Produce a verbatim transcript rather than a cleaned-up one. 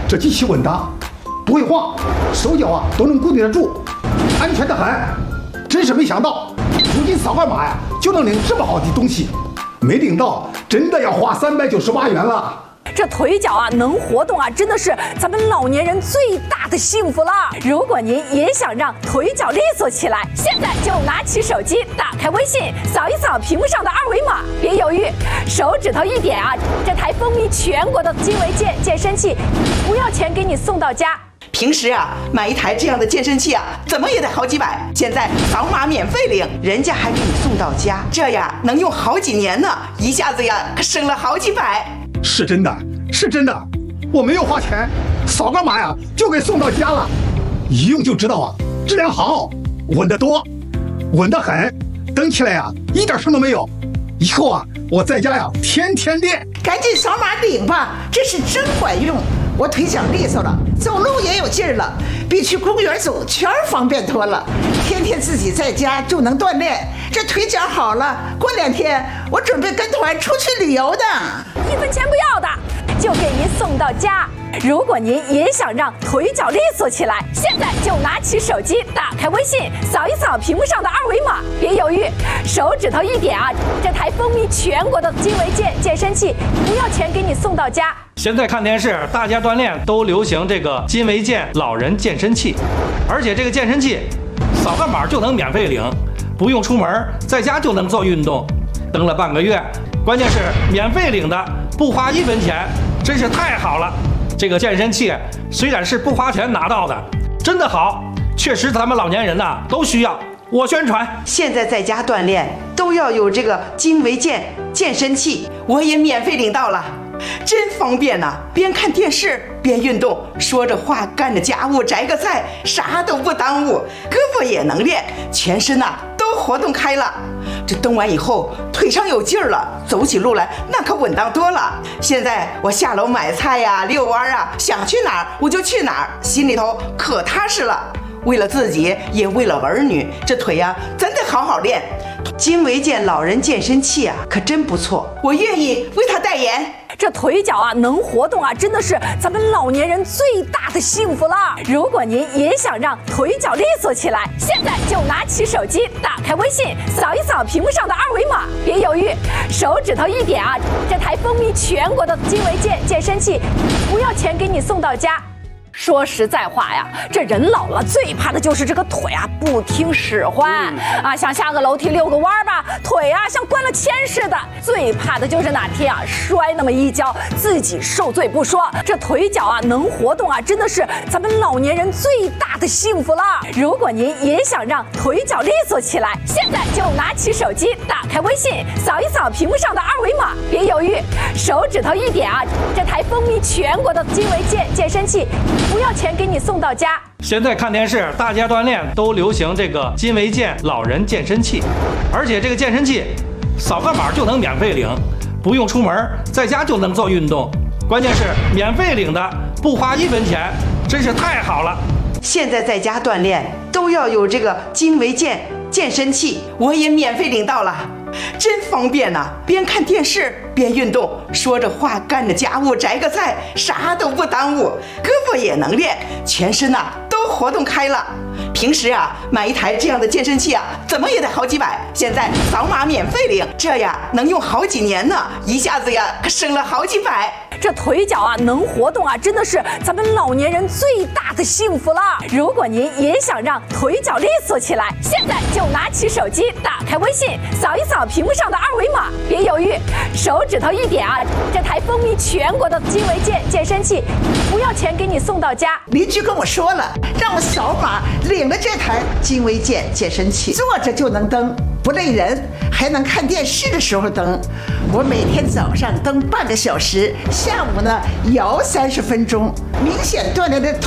这机器稳当，不会晃，手脚啊都能固定得住，安全得很。真是没想到，如今扫个码呀就能领这么好的东西，没领到真的要花三百九十八元了。 这腿脚啊能活动啊，真的是咱们老年人最大的幸福了。如果您也想让腿脚利索起来，现在就拿起手机，打开微信，扫一扫屏幕上的二维码，别犹豫，手指头一点啊，这台风靡全国的金维健健身器，不要钱给你送到家。 平时啊，买一台这样的健身器啊，怎么也得好几百。现在扫码免费领，人家还给你送到家，这呀能用好几年呢，一下子呀可省了好几百。 是真的，是真的，我没有花钱，扫个码呀就给送到家了，一用就知道啊，质量好，稳得多，稳得很，蹬起来呀一点声都没有。以后啊，我在家呀天天练。 赶紧扫码领吧，这是真管用。我腿脚利索了，走路也有劲儿了，比去公园走圈方便多了。天天自己在家就能锻炼，这腿脚好了，过两天我准备跟团出去旅游的。 一分钱不要的，就给您送到家。如果您也想让腿脚利索起来，现在就拿起手机，打开微信，扫一扫屏幕上的二维码，别犹豫，手指头一点啊，这台风靡全国的金维健健身器，不要钱给你送到家。 现在看电视，大家锻炼都流行这个金维健老人健身器，而且这个健身器扫个码就能免费领，不用出门，在家就能做运动。登了半个月，关键是免费领的，不花一分钱，真是太好了。这个健身器虽然是不花钱拿到的，真的好，确实咱们老年人呐、啊、都需要。我宣传， 现在在家锻炼都要有这个金维健健身器，我也免费领到了。真方便呐、啊！边看电视边运动，说着话干着家务，摘个菜，啥都不耽误，胳膊也能练，全身呐、啊、都活动开了。这蹬完以后，腿上有劲儿了，走起路来那可稳当多了。现在我下楼买菜呀、遛弯啊，想去哪儿我就去哪儿，心里头可踏实了。为了自己，也为了儿女，这腿呀、啊、真得好好练。金维健老人健身器啊，可真不错，我愿意为他代言。 这腿脚啊能活动啊，真的是咱们老年人最大的幸福了。如果您也想让腿脚利索起来，现在就拿起手机，打开微信，扫一扫屏幕上的二维码，别犹豫，手指头一点啊，这台风靡全国的金维健健身器，不要钱给你送到家。说实在话呀，这人老了最怕的就是这个腿啊不听使唤、嗯、啊，想下个楼梯遛个弯吧，腿啊像灌了铅似的。最怕的就是哪天啊摔那么一跤，自己受罪不说，这腿脚啊能活动啊，真的是咱们老年人最大的幸福了。如果您也想让腿脚利索起来，现在就拿起手机，打开微信，扫一扫屏幕上的二维码，别犹豫，手指头一点啊，这台风靡全国的金维健健身器，不要钱给你送到家。 现在看电视，大家锻炼都流行这个金维健老人健身器，而且这个健身器扫个码就能免费领，不用出门，在家就能做运动。关键是免费领的，不花一分钱，真是太好了。 现在在家锻炼都要有这个金维健健身器，我也免费领到了。真方便呐、啊！边看电视边运动，说着话干着家务，摘个菜，啥都不耽误，胳膊也能练，全身呐、啊、都活动开了。平时啊，买一台这样的健身器啊，怎么也得好几百。现在扫码免费领，这呀能用好几年呢，一下子呀可省了好几百。 这腿脚啊能活动啊，真的是咱们老年人最大的幸福了。如果您也想让腿脚利索起来，现在就拿起手机，打开微信，扫一扫屏幕上的二维码，别犹豫，手指头一点啊，这台风靡全国的金维健健身器，不要钱给你送到家。 邻居跟我说了，让我扫码领了这台金维健健身器，坐着就能蹬，不累人，还能看电视的时候蹬。我每天早上蹬半个小时，下午呢摇三十分钟，明显锻炼的